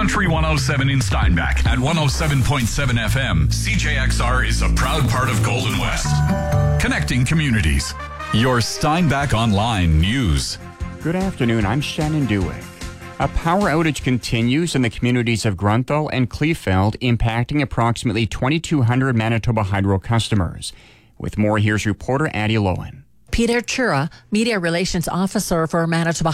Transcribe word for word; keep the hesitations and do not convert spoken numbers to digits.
Country one oh seven in Steinbach at one oh seven point seven F M. C J X R is a proud part of Golden West. Connecting communities. Your Steinbach Online News. Good afternoon, I'm Shannon Dewick. A power outage continues in the communities of Grunthal and Kleefeld, impacting approximately twenty-two hundred Manitoba Hydro customers. With more, here's reporter Addie Lowen. Peter Chura, Media Relations Officer for Manitoba